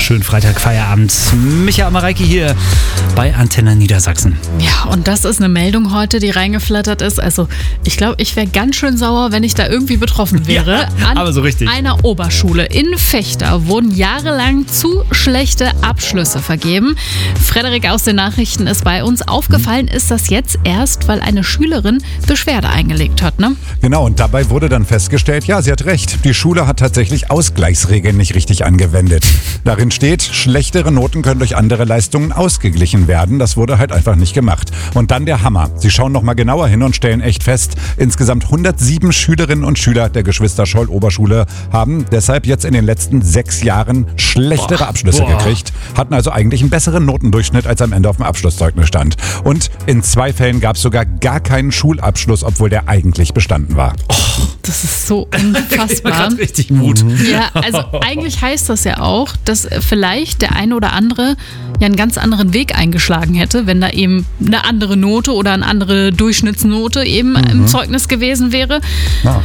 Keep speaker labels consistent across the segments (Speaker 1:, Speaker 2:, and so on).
Speaker 1: Schönen Freitagfeierabend. Micha Mareike hier bei Antenne Niedersachsen.
Speaker 2: Ja, und das ist eine Meldung heute, die reingeflattert ist. Also ich glaube, ich wäre ganz schön sauer, wenn ich da irgendwie betroffen wäre.
Speaker 1: Ja, aber so richtig.
Speaker 2: An einer Oberschule in Vechta wurden jahrelang zu schlechte Abschlüsse vergeben. Frederik aus den Nachrichten ist bei uns. Aufgefallen ist das jetzt erst, weil eine Schülerin Beschwerde eingelegt hat, ne?
Speaker 3: Genau, und dabei wurde dann festgestellt, ja, sie hat recht. Die Schule hat tatsächlich Ausgleichsregeln nicht richtig angewendet. Darin steht, schlechtere Noten können durch andere Leistungen ausgeglichen werden. Das wurde halt einfach nicht gemacht. Und dann der Hammer. Sie schauen nochmal genauer hin und stellen echt fest, insgesamt 107 Schülerinnen und Schüler der Geschwister-Scholl-Oberschule haben deshalb jetzt in den letzten 6 Jahren schlechtere Abschlüsse gekriegt. Hatten also eigentlich einen besseren Notendurchschnitt, als am Ende auf dem Abschlusszeugnis stand. Und in 2 Fällen gab es sogar gar keinen Schulabschluss, obwohl der eigentlich bestanden war.
Speaker 2: Das ist so unfassbar.
Speaker 1: Richtig Mut.
Speaker 2: Ja, also eigentlich heißt das ja auch, dass vielleicht der eine oder andere ja einen ganz anderen Weg eingeschlagen hätte, wenn da eben eine andere Note oder eine andere Durchschnittsnote eben im Zeugnis gewesen wäre.
Speaker 3: Ja.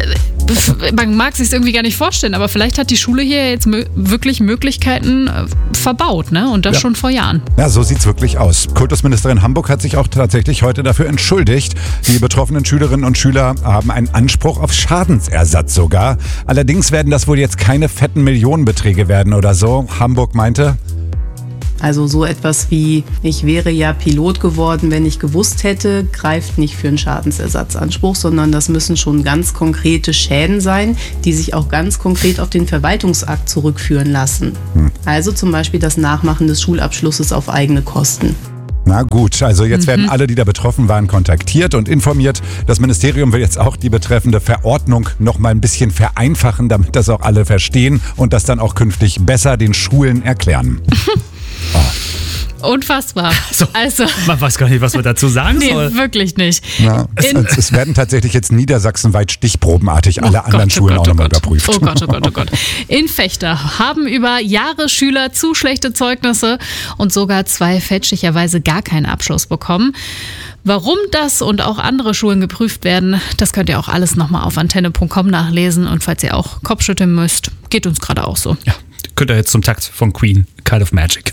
Speaker 2: Man mag es sich irgendwie gar nicht vorstellen, aber vielleicht hat die Schule hier jetzt wirklich Möglichkeiten verbaut, ne? Und das schon vor Jahren.
Speaker 3: Ja, so sieht's wirklich aus. Kultusministerin Hamburg hat sich auch tatsächlich heute dafür entschuldigt. Die betroffenen Schülerinnen und Schüler haben einen Anspruch auf Schadensersatz sogar. Allerdings werden das wohl jetzt keine fetten Millionenbeträge werden oder so. Hamburg meinte:
Speaker 4: Also so etwas wie, ich wäre ja Pilot geworden, wenn ich gewusst hätte, greift nicht für einen Schadensersatzanspruch, sondern das müssen schon ganz konkrete Schäden sein, die sich auch ganz konkret auf den Verwaltungsakt zurückführen lassen. Also zum Beispiel das Nachmachen des Schulabschlusses auf eigene Kosten.
Speaker 3: Na gut, also jetzt werden alle, die da betroffen waren, kontaktiert und informiert. Das Ministerium will jetzt auch die betreffende Verordnung noch mal ein bisschen vereinfachen, damit das auch alle verstehen und das dann auch künftig besser den Schulen erklären.
Speaker 2: Unfassbar. Also,
Speaker 1: Man weiß gar nicht, was man dazu sagen soll.
Speaker 2: nee, wirklich nicht.
Speaker 3: Ja, es werden tatsächlich jetzt niedersachsenweit stichprobenartig alle anderen Schulen auch nochmal überprüft.
Speaker 2: Oh Gott, oh Gott, oh Gott. In Vechta haben über Jahre Schüler zu schlechte Zeugnisse und sogar 2 fälschlicherweise gar keinen Abschluss bekommen. Warum das und auch andere Schulen geprüft werden, das könnt ihr auch alles nochmal auf antenne.com nachlesen. Und falls ihr auch Kopfschütteln müsst, geht uns gerade auch so.
Speaker 1: Ja, könnt ihr jetzt zum Takt von Queen, Kind of Magic.